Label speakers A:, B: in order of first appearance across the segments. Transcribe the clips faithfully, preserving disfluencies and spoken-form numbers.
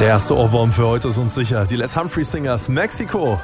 A: Der erste Ohrwurm für heute ist uns sicher. Die Les Humphrey Singers, Mexiko.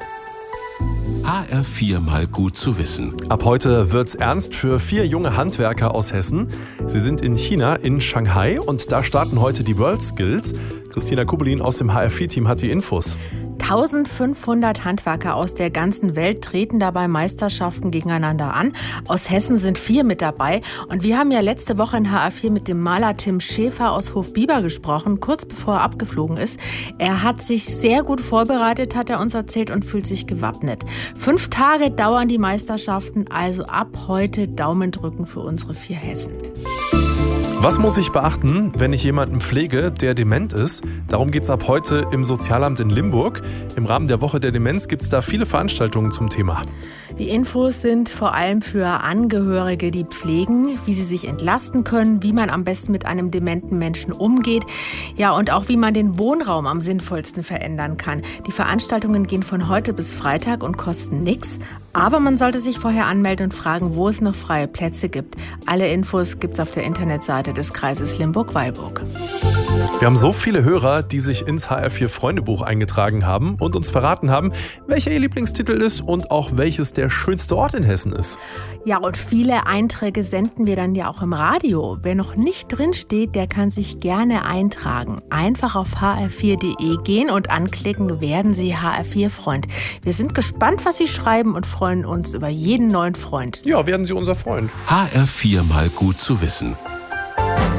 B: H R vier mal gut zu wissen.
A: Ab heute wird's ernst für vier junge Handwerker aus Hessen. Sie sind in China, in Shanghai, und da starten heute die World Skills. Christina Kubelin aus dem H R vier Team hat die Infos.
C: eintausendfünfhundert Handwerker aus der ganzen Welt treten dabei Meisterschaften gegeneinander an. Aus Hessen sind vier mit dabei. Und wir haben ja letzte Woche in H R vier mit dem Maler Tim Schäfer aus Hofbieber gesprochen, kurz bevor er abgeflogen ist. Er hat sich sehr gut vorbereitet, hat er uns erzählt, und fühlt sich gewappnet. Fünf Tage dauern die Meisterschaften, also ab heute Daumen drücken für unsere vier Hessen.
A: Was muss ich beachten, wenn ich jemanden pflege, der dement ist? Darum geht's ab heute im Sozialamt in Limburg. Im Rahmen der Woche der Demenz gibt's da viele Veranstaltungen zum Thema.
C: Die Infos sind vor allem für Angehörige, die pflegen, wie sie sich entlasten können, wie man am besten mit einem dementen Menschen umgeht, ja, und auch wie man den Wohnraum am sinnvollsten verändern kann. Die Veranstaltungen gehen von heute bis Freitag und kosten nichts, aber man sollte sich vorher anmelden und fragen, wo es noch freie Plätze gibt. Alle Infos gibt's auf der Internetseite des Kreises Limburg-Weilburg.
A: Wir haben so viele Hörer, die sich ins H R vier Freundebuch eingetragen haben und uns verraten haben, welcher ihr Lieblingstitel ist und auch welches der schönste Ort in Hessen ist.
C: Ja, und viele Einträge senden wir dann ja auch im Radio. Wer noch nicht drin steht, der kann sich gerne eintragen. Einfach auf h r vier punkt d e gehen und anklicken, werden Sie H R vier Freund. Wir sind gespannt, was Sie schreiben, und freuen uns über jeden neuen Freund.
A: Ja, werden Sie unser Freund.
B: H R vier mal gut zu wissen.